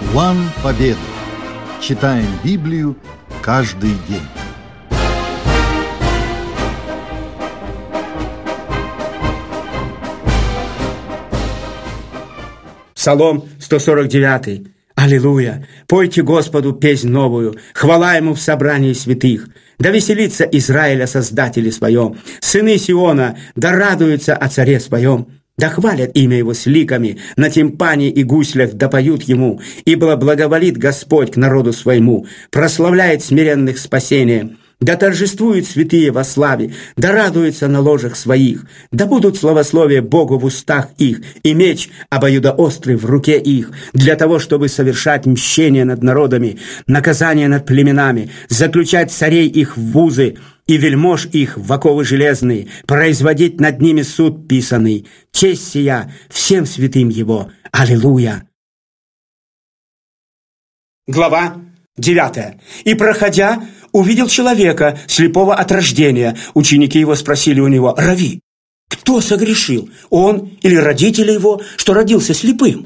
План победы. Читаем Библию каждый день. Псалом 149. Аллилуйя! Пойте Господу песнь новую, хвала Ему в собрании святых. Да веселится Израиль о Создателе Своем, сыны Сиона, да радуются о Царе Своем. Да хвалят имя Его с ликами, на тимпане и гуслях да поют Ему, ибо благоволит Господь к народу Своему, прославляет смиренных спасением. Да торжествуют святые во славе, да радуются на ложах своих, да будут славословия Богу в устах их, и меч обоюдоострый в руке их, для того, чтобы совершать мщение над народами, наказание над племенами, заключать царей их в вузы и вельмож их в оковы железные, производить над ними суд писанный. Честь сия всем святым Его. Аллилуйя! Глава 9. «И, проходя, увидел человека, слепого от рождения. Ученики его спросили у него: Рави, кто согрешил, он или родители его, что родился слепым?»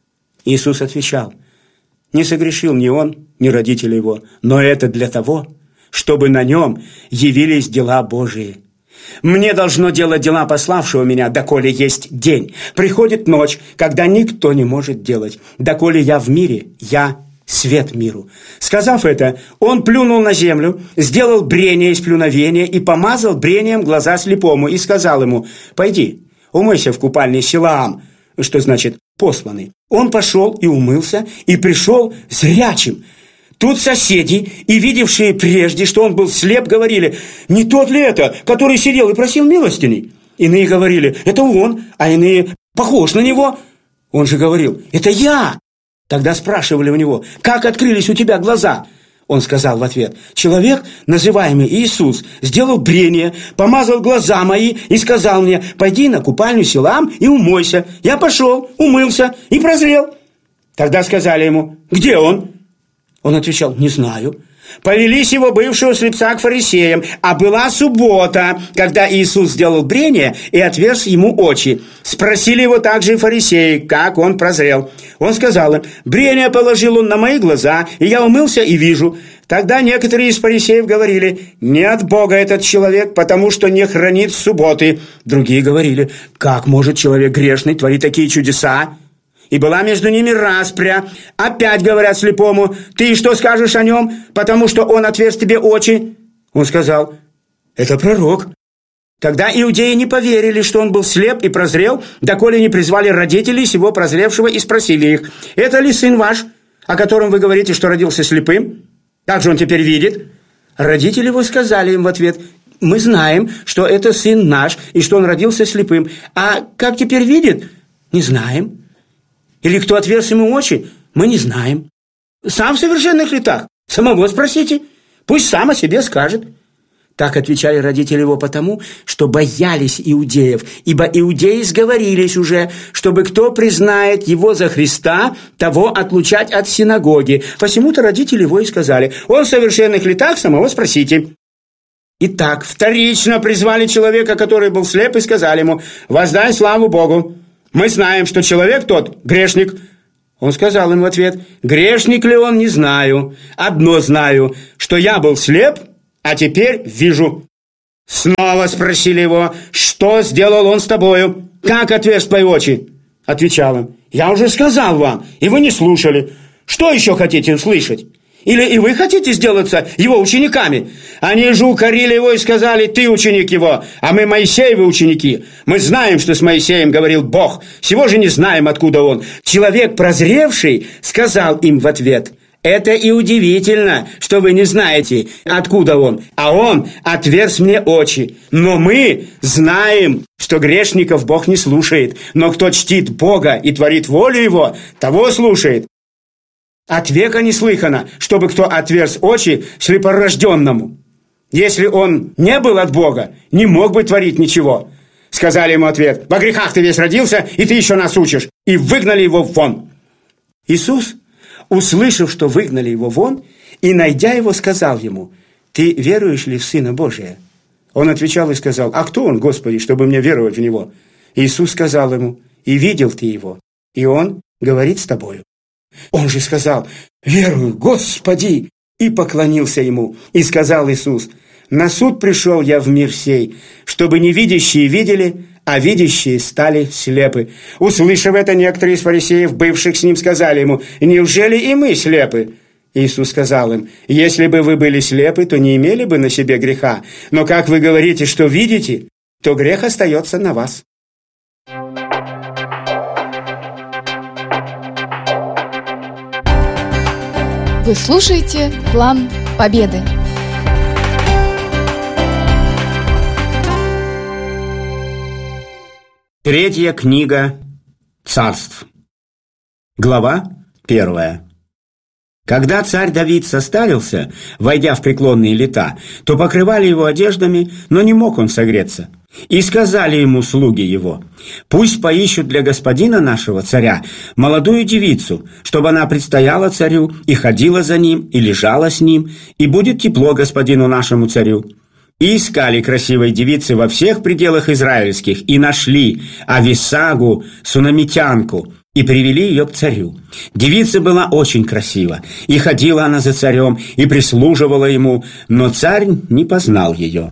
Иисус отвечал: «Не согрешил ни он, ни родители его, но это для того, чтобы на нем явились дела Божии. Мне должно делать дела пославшего меня, доколе есть день. Приходит ночь, когда никто не может делать. Доколе я в мире, я свет миру». Сказав это, он плюнул на землю, сделал брение из плюновения и помазал брением глаза слепому и сказал ему: «Пойди, умойся в купальне Силаам», что значит «посланный». Он пошел и умылся, и пришел зрячим. Тут соседи, и видевшие прежде, что он был слеп, говорили: «Не тот ли это, который сидел и просил милостыней?» Иные говорили: «Это он», а иные: «Похож на него». Он же говорил: «Это я». Тогда спрашивали у него: «Как открылись у тебя глаза?» Он сказал в ответ: «Человек, называемый Иисус, сделал брение, помазал глаза мои и сказал мне: пойди на купальню Силаам и умойся. Я пошел, умылся и прозрел». Тогда сказали ему: «Где он?» Он отвечал: «Не знаю». Повели сего бывшего слепца к фарисеям, а была суббота, когда Иисус сделал брение и отверз ему очи. Спросили его также и фарисеи, как он прозрел. Он сказал им: «Брение положил он на мои глаза, и я умылся и вижу». Тогда некоторые из фарисеев говорили: «Не от Бога этот человек, потому что не хранит субботы». Другие говорили: «Как может человек грешный творить такие чудеса?» И была между ними распря. Опять говорят слепому: «Ты что скажешь о нем, потому что он отверз тебе очи?» Он сказал: «Это пророк». Тогда иудеи не поверили, что он был слеп и прозрел, доколе не призвали родителей сего прозревшего и спросили их: «Это ли сын ваш, о котором вы говорите, что родился слепым? Как же он теперь видит?» Родители его сказали им в ответ: «Мы знаем, что это сын наш, и что он родился слепым. А как теперь видит? Не знаем. Или кто отверз ему очи? Мы не знаем. Сам в совершенных летах? Самого спросите. Пусть сам о себе скажет». Так отвечали родители его потому, что боялись иудеев, ибо иудеи сговорились уже, чтобы кто признает его за Христа, того отлучать от синагоги. Посему-то родители его и сказали: «Он в совершенных летах, самого спросите». Итак, вторично призвали человека, который был слеп, и сказали ему: «Воздай славу Богу. Мы знаем, что человек тот грешник». Он сказал им в ответ: «Грешник ли он, не знаю. Одно знаю, что я был слеп, а теперь вижу». Снова спросили его: «Что сделал он с тобою? Как отверз твои очи?» Отвечал им: «Я уже сказал вам, и вы не слушали. Что еще хотите услышать? Или и вы хотите сделаться его учениками?» Они же укорили его и сказали: «Ты ученик его, а мы Моисеевы ученики. Мы знаем, что с Моисеем говорил Бог, сего же не знаем, откуда он». Человек, прозревший, сказал им в ответ: «Это и удивительно, что вы не знаете, откуда он, а он отверз мне очи. Но мы знаем, что грешников Бог не слушает, но кто чтит Бога и творит волю Его, того слушает. От века не слыхано, чтобы кто отверз очи слепорожденному. Если он не был от Бога, не мог бы творить ничего». Сказали ему ответ: «Во грехах ты весь родился, и ты еще нас учишь». И выгнали его вон. Иисус, услышав, что выгнали его вон, и, найдя его, сказал ему: «Ты веруешь ли в Сына Божия?» Он отвечал и сказал: «А кто он, Господи, чтобы мне веровать в Него?» Иисус сказал ему: «И видел ты его, и он говорит с тобою». Он же сказал: «Верую, Господи!» и поклонился ему. И сказал Иисус: «На суд пришел я в мир сей, чтобы невидящие видели, а видящие стали слепы». Услышав это, некоторые из фарисеев, бывших с ним, сказали ему: «Неужели и мы слепы?» Иисус сказал им: «Если бы вы были слепы, то не имели бы на себе греха. Но как вы говорите, что видите, то грех остается на вас». Вы слушаете «План Победы». Третья книга Царств. Глава 1. Когда царь Давид состарился, войдя в преклонные лета, то покрывали его одеждами, но не мог он согреться. И сказали ему слуги его: «Пусть поищут для господина нашего царя молодую девицу, чтобы она предстояла царю и ходила за ним, и лежала с ним, и будет тепло господину нашему царю». И искали красивой девицы во всех пределах израильских, и нашли Ависагу, сунамитянку, и привели ее к царю. Девица была очень красива, и ходила она за царем, и прислуживала ему, но царь не познал ее.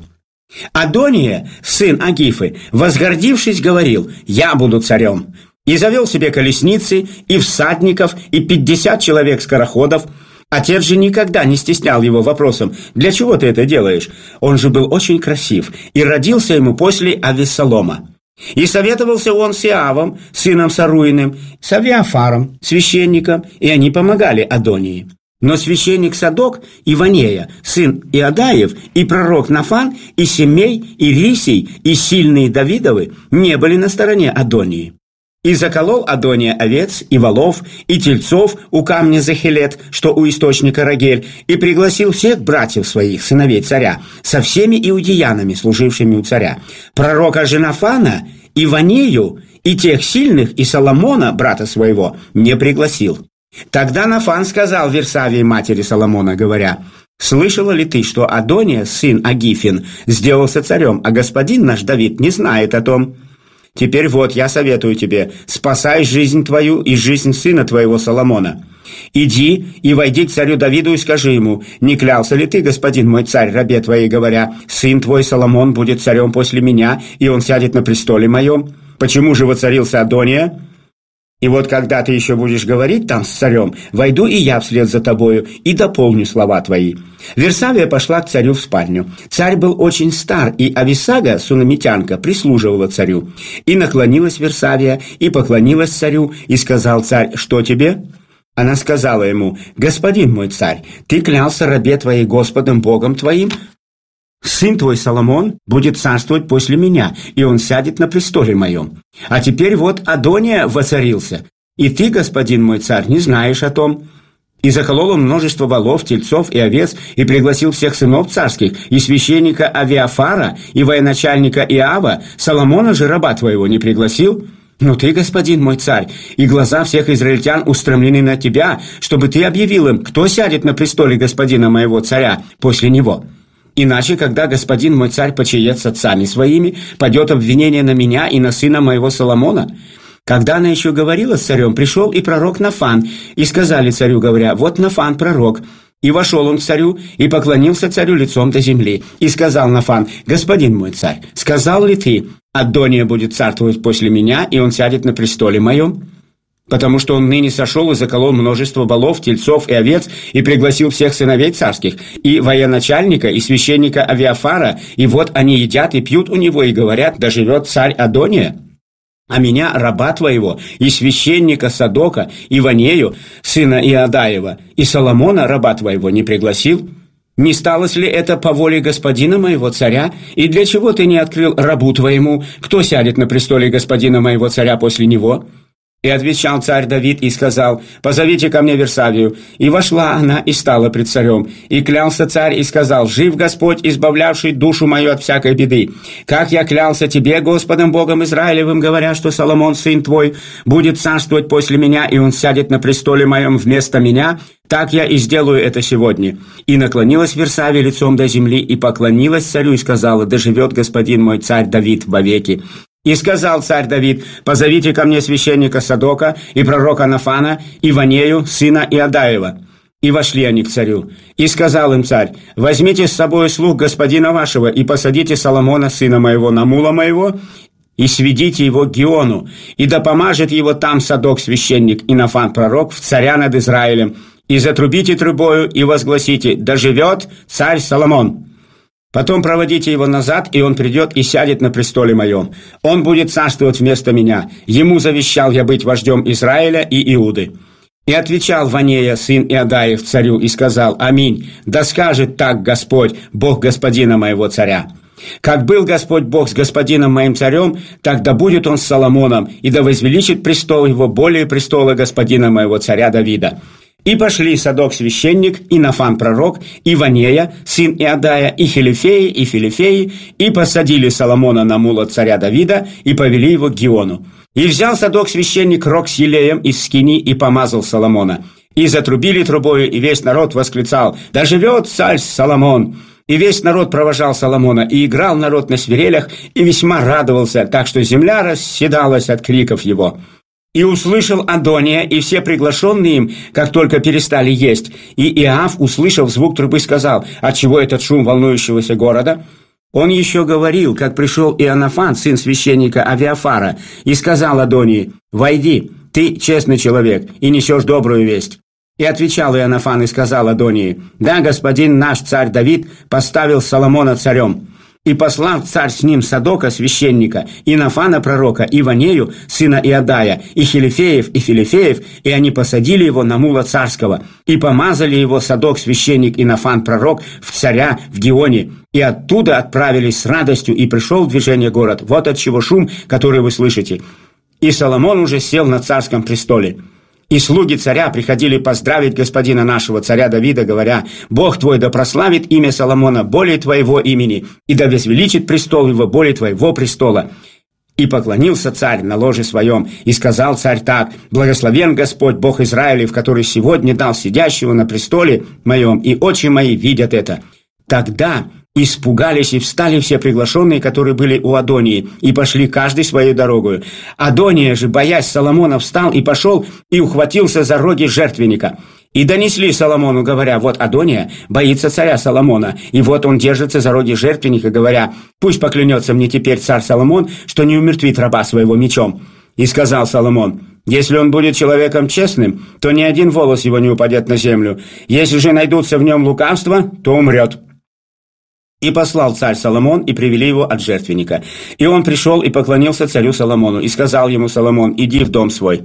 Адония, сын Агифы, возгордившись, говорил: «Я буду царем». И завел себе колесницы, и всадников, и 50 человек-скороходов. Отец же никогда не стеснял его вопросом: «Для чего ты это делаешь?» Он же был очень красив, и родился ему после Авессалома. И советовался он с Иавом, сыном Саруиным, с Авиафаром, священником, и они помогали Адонии. Но священник Садок и Ванея, сын Иадаев, и пророк Нафан, и Семей, и Рисий, и сильные Давидовы не были на стороне Адонии. И заколол Адония овец, и волов, и тельцов у камня Захелет, что у источника Рогель, и пригласил всех братьев своих, сыновей царя, со всеми иудеянами, служившими у царя, пророка же Нафана, и Ванею, и тех сильных, и Соломона, брата своего, не пригласил. Тогда Нафан сказал Версавии, матери Соломона, говоря: «Слышала ли ты, что Адония, сын Агифин, сделался царем, а господин наш Давид не знает о том? Теперь вот я советую тебе: спасай жизнь твою и жизнь сына твоего Соломона. Иди и войди к царю Давиду и скажи ему: не клялся ли ты, господин мой царь, рабе твоей, говоря: сын твой Соломон будет царем после меня, и он сядет на престоле моем? Почему же воцарился Адония? И вот когда ты еще будешь говорить там с царем, войду и я вслед за тобою и дополню слова твои». Версавия пошла к царю в спальню. Царь был очень стар, и Ависага, сунамитянка, прислуживала царю. И наклонилась Версавия, и поклонилась царю, и сказал царь: «Что тебе?» Она сказала ему: «Господин мой царь, ты клялся рабе твоей Господом Богом твоим: сын твой Соломон будет царствовать после меня, и он сядет на престоле моем. А теперь вот Адония воцарился, и ты, господин мой царь, не знаешь о том». И заколол он множество волов, тельцов и овец, и пригласил всех сынов царских, и священника Авиафара, и военачальника Иава. Соломона же, раба твоего, не пригласил? Но ты, господин мой царь, и глаза всех израильтян устремлены на тебя, чтобы ты объявил им, кто сядет на престоле господина моего царя после него. Иначе, когда господин мой царь почиет с отцами своими, падет обвинение на меня и на сына моего Соломона». Когда она еще говорила с царем, пришел и пророк Нафан, и сказали царю, говоря: «Вот Нафан пророк». И вошел он к царю, и поклонился царю лицом до земли. И сказал Нафан: «Господин мой царь, сказал ли ты: Адония будет царствовать после меня, и он сядет на престоле моем? Потому что он ныне сошел и заколол множество волов, тельцов и овец, и пригласил всех сыновей царских, и военачальника, и священника Авиафара, и вот они едят и пьют у него, и говорят: да живет царь Адония. А меня, раба твоего, и священника Садока, и Ванею, сына Иадаева, и Соломона, раба твоего, не пригласил? Не сталось ли это по воле господина моего царя? И для чего ты не открыл рабу твоему, кто сядет на престоле господина моего царя после него?» И отвечал царь Давид и сказал: «Позовите ко мне Версавию». И вошла она и стала пред царем. И клялся царь и сказал: «Жив Господь, избавлявший душу мою от всякой беды. Как я клялся тебе, Господом Богом Израилевым, говоря, что Соломон, сын твой, будет царствовать после меня, и он сядет на престоле моем вместо меня, так я и сделаю это сегодня». И наклонилась Версавия лицом до земли, и поклонилась царю, и сказала: «Да живет господин мой царь Давид вовеки». И сказал царь Давид: «Позовите ко мне священника Садока и пророка Нафана и Ванею, сына Иадаева». И вошли они к царю. И сказал им царь: «Возьмите с собой слуг господина вашего и посадите Соломона, сына моего, на мула моего, и сведите его к Гиону, и да помажет его там Садок священник и Нафан пророк в царя над Израилем, и затрубите трубою и возгласите: да живет царь Соломон. Потом проводите его назад, и он придет и сядет на престоле моем. Он будет царствовать вместо меня. Ему завещал я быть вождем Израиля и Иуды». И отвечал Ванея, сын Иадаев, царю, и сказал: «Аминь, да скажет так Господь, Бог господина моего царя. Как был Господь Бог с господином моим царем, так да будет он с Соломоном, и да возвеличит престол его более престола господина моего царя Давида». И пошли Садок священник, и Нафан пророк, и Ванея, сын Иадая, и Хилифеи, и Филифеи, и посадили Соломона на мула царя Давида, и повели его к Гиону. И взял Садок священник рог с елеем из скини, и помазал Соломона. И затрубили трубою, и весь народ восклицал: «Да живет царь Соломон!» И весь народ провожал Соломона, и играл народ на свирелях, и весьма радовался, так что земля расседалась от криков его. И услышал Адония, и все приглашенные им, как только перестали есть. И Иоав, услышав звук трубы, сказал: «Отчего этот шум волнующегося города?» Он еще говорил, как пришел Иоаннафан, сын священника Авиафара, и сказал Адонии: «Войди, ты честный человек, и несешь добрую весть». И отвечал Иоаннафан и сказал Адонии: «Да, господин наш царь Давид поставил Соломона царем». И послав царь с ним Садока, священника, и Нафана пророка, и Ванею, сына Иадая, и Хилифеев, и Филифеев, и они посадили его на мула царского, и помазали его Садок, священник, и Нафан пророк в царя в Гионе, и оттуда отправились с радостью, и пришел в движение город. Вот отчего шум, который вы слышите. И Соломон уже сел на царском престоле. И слуги царя приходили поздравить господина нашего царя Давида, говоря: «Бог твой да прославит имя Соломона более твоего имени, и да возвеличит престол его более твоего престола». И поклонился царь на ложе своем, и сказал царь так: «Благословен Господь, Бог Израилев, который сегодня дал сидящего на престоле моем, и очи мои видят это». Тогда испугались и встали все приглашенные, которые были у Адонии, и пошли каждый свою дорогою. Адония же, боясь Соломона, встал и пошел, и ухватился за роги жертвенника. И донесли Соломону, говоря: «Вот Адония боится царя Соломона, и вот он держится за роги жертвенника, говоря: пусть поклянется мне теперь царь Соломон, что не умертвит раба своего мечом». И сказал Соломон: «Если он будет человеком честным, то ни один волос его не упадет на землю. Если же найдутся в нем лукавства, то умрет». И послал царь Соломон, и привели его от жертвенника. И он пришел и поклонился царю Соломону, и сказал ему Соломон: «Иди в дом свой».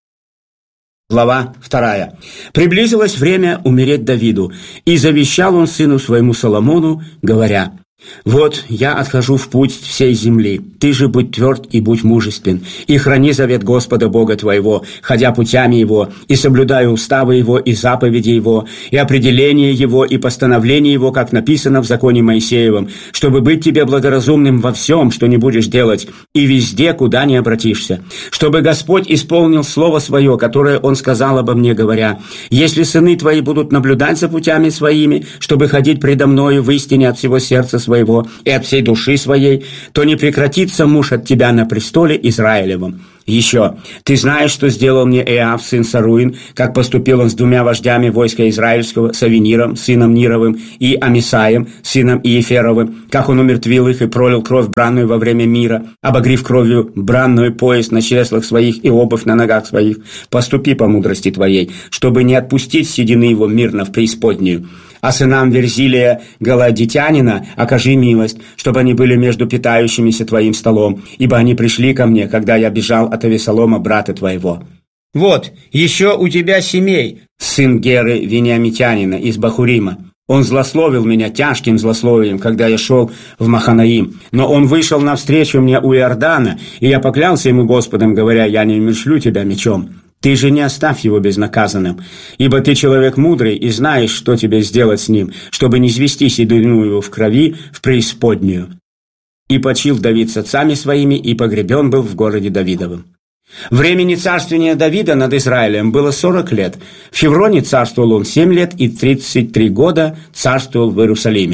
Глава 2. Приблизилось время умереть Давиду, и завещал он сыну своему Соломону, говоря: «Вот я отхожу в путь всей земли, ты же будь тверд и будь мужествен, и храни завет Господа Бога твоего, ходя путями его, и соблюдая уставы его, и заповеди его, и определения его, и постановления его, как написано в законе Моисеевом, чтобы быть тебе благоразумным во всем, что не будешь делать, и везде, куда не обратишься, чтобы Господь исполнил слово свое, которое Он сказал обо мне, говоря: если сыны твои будут наблюдать за путями своими, чтобы ходить предо мною в истине от всего сердца своего и от всей души своей, то не прекратится муж от тебя на престоле Израилевом. Еще, ты знаешь, что сделал мне Иоав, сын Саруин, как поступил он с двумя вождями войска израильского, с Авениром, сыном Нировым, и Амисаем, сыном Иеферовым, как он умертвил их и пролил кровь бранную во время мира, обогрев кровью бранную пояс на чреслах своих и обувь на ногах своих. Поступи по мудрости твоей, чтобы не отпустить седины его мирно в преисподнюю. А сынам Верзилия, галаадитянина, окажи милость, чтобы они были между питающимися твоим столом, ибо они пришли ко мне, когда я бежал от Авесолома, брата твоего. Вот, еще у тебя Семей, сын Геры Вениамитянина из Бахурима. Он злословил меня тяжким злословием, когда я шел в Маханаим. Но он вышел навстречу мне у Иордана, и я поклялся ему Господом, говоря: я не умершлю тебя мечом. Ты же не оставь его безнаказанным, ибо ты человек мудрый и знаешь, что тебе сделать с ним, чтобы не звести седину его в крови в преисподнюю». И почил Давид с отцами своими, и погребен был в городе Давидовом. Времени царствования Давида над Израилем было 40 лет. В Хевроне царствовал он 7 лет, и 33 года царствовал в Иерусалиме.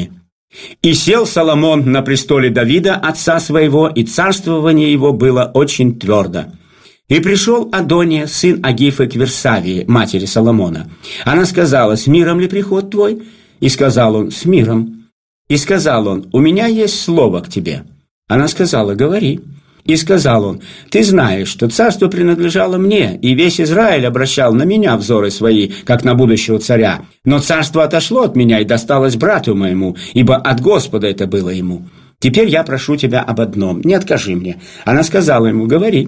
И сел Соломон на престоле Давида, отца своего, и царствование его было очень твердо. И пришел Адония, сын Агифы, к Версавии, матери Соломона. Она сказала: «С миром ли приход твой?» И сказал он: «С миром». И сказал он: «У меня есть слово к тебе». Она сказала: «Говори». И сказал он: «Ты знаешь, что царство принадлежало мне, и весь Израиль обращал на меня взоры свои, как на будущего царя. Но царство отошло от меня и досталось брату моему, ибо от Господа это было ему. Теперь я прошу тебя об одном, не откажи мне». Она сказала ему: «Говори».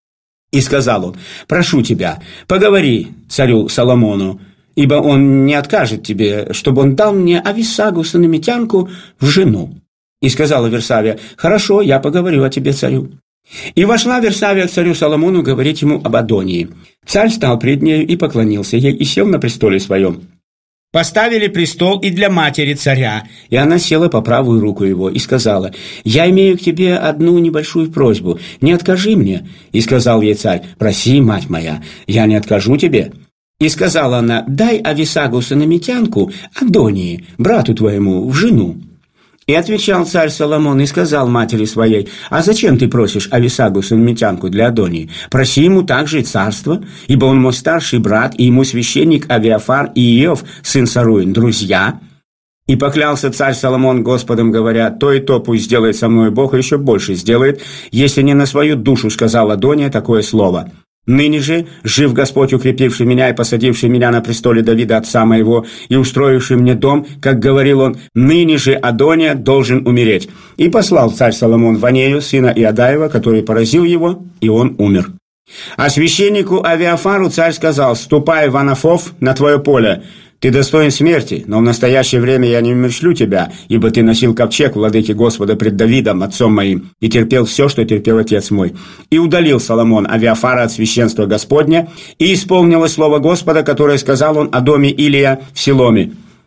И сказал он: «Прошу тебя, поговори царю Соломону, ибо он не откажет тебе, чтобы он дал мне Ависагу, сыномитянку, в жену». И сказала Версавия: «Хорошо, я поговорю о тебе царю». И вошла Версавия к царю Соломону говорить ему об Адонии. Царь встал пред нею и поклонился ей, и сел на престоле своем. Поставили престол и для матери царя, и она села по правую руку его, и сказала: «Я имею к тебе одну небольшую просьбу, не откажи мне». И сказал ей царь: «Проси, мать моя, я не откажу тебе». И сказала она: «Дай Ависагу, сыномитянку, Адонии, брату твоему, в жену». И отвечал царь Соломон и сказал матери своей: «А зачем ты просишь Ависагу, сыномитянку, для Адонии? Проси ему также и царство, ибо он мой старший брат, и ему священник Авиафар и Иов, сын Саруин, друзья». И поклялся царь Соломон Господом, говоря: «То и то пусть сделает со мной Бог, и еще больше сделает, если не на свою душу сказал Адония такое слово. Ныне же, жив Господь, укрепивший меня и посадивший меня на престоле Давида отца моего, и устроивший мне дом, как говорил он, ныне же Адония должен умереть». И послал царь Соломон Ванею, сына Иадаева, который поразил его, и он умер. А священнику Авиафару царь сказал: «Ступай в Анафов на твое поле. Ты достоин смерти, но в настоящее время я не умерщвлю тебя, ибо ты носил ковчег владыки Господа пред Давидом, отцом моим, и терпел все, что терпел отец мой». И удалил Соломон Авиафара от священства Господня, и исполнилось слово Господа, которое сказал он о доме Илия в Силоме.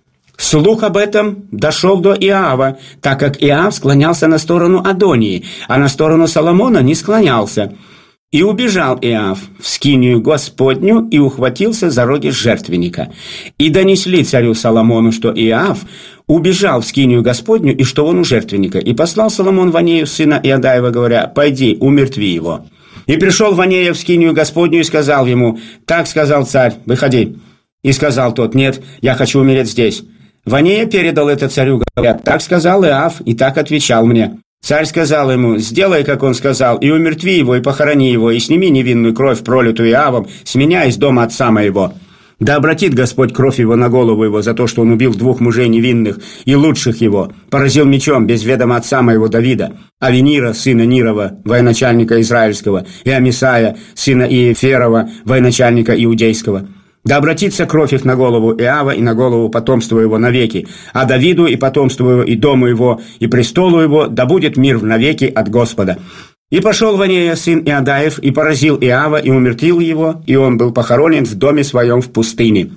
Слух об этом дошел до Иава, так как Иав склонялся на сторону Адонии, а на сторону Соломона не склонялся. И убежал Иав в скинию Господню и ухватился за роги жертвенника. И донесли царю Соломону, что Иав убежал в скинию Господню и что он у жертвенника. И послал Соломон Ванею, сына Иадаева, говоря: «Пойди, умертви его». И пришел Ванея в скинию Господню и сказал ему: «Так сказал царь, выходи». И сказал тот: «Нет, я хочу умереть здесь». Ванея передал это царю, говоря: «Так сказал Иав, и так отвечал мне». Царь сказал ему: «Сделай, как он сказал, и умертви его, и похорони его, и сними невинную кровь, пролитую Иавом, с меня из дома отца моего. Да обратит Господь кровь его на голову его за то, что он убил 2 мужей невинных и лучших его, поразил мечом без ведома отца моего Давида, Авенира, сына Нирова, военачальника израильского, и Амисая, сына Иеферова, военачальника иудейского. Да обратится кровь их на голову Иава и на голову потомства его навеки, а Давиду и потомству его, и дому его, и престолу его, да будет мир навеки от Господа». И пошел Ванея, сын Иадаев, и поразил Иава, и умертвил его, и он был похоронен в доме своем в пустыне.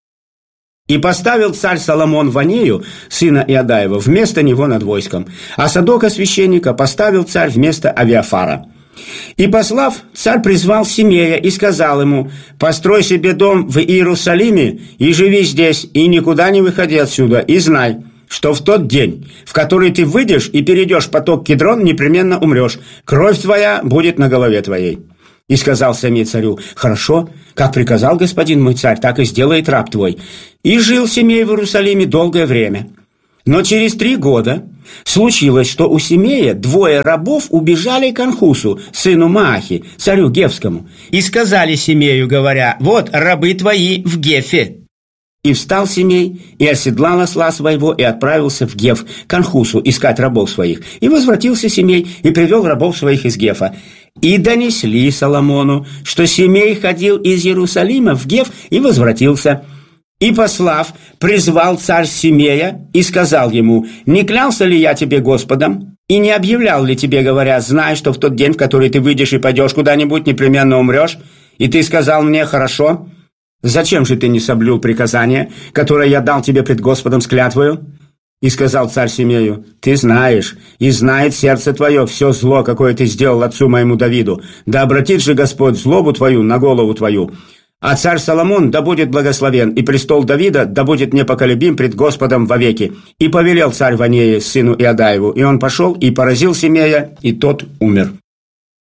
И поставил царь Соломон Ванею, сына Иадаева, вместо него над войском, а Садока священника поставил царь вместо Авиафара. И послав, царь призвал Симея и сказал ему: «Построй себе дом в Иерусалиме и живи здесь, и никуда не выходи отсюда, и знай, что в тот день, в который ты выйдешь и перейдешь поток Кидрон, непременно умрешь, кровь твоя будет на голове твоей». И сказал Симей царю: «Хорошо, как приказал господин мой царь, так и сделает раб твой». И жил Симей в Иерусалиме долгое время. Но через 3 года случилось, что у Симея 2 рабов убежали к Анхусу, сыну Маахи, царю Гефскому, и сказали Симею, говоря: «Вот рабы твои в Гефе». И встал Симей, и оседлал осла своего, и отправился в Геф, к Анхусу, искать рабов своих. И возвратился Симей, и привел рабов своих из Гефа. И донесли Соломону, что Симей ходил из Иерусалима в Геф и возвратился. И, послав, призвал царь Симея и сказал ему: «Не клялся ли я тебе Господом? И не объявлял ли тебе, говоря: знай, что в тот день, в который ты выйдешь и пойдешь куда-нибудь, непременно умрешь? И ты сказал мне: хорошо. Зачем же ты не соблюл приказание, которое я дал тебе пред Господом с клятвою?» И сказал царь Симею: «Ты знаешь, и знает сердце твое все зло, какое ты сделал отцу моему Давиду. Да обратит же Господь злобу твою на голову твою. А царь Соломон да будет благословен, и престол Давида да будет непоколебим пред Господом вовеки. И повелел царь Ванее, сыну Иадаеву, и он пошел и поразил Семея, и тот умер».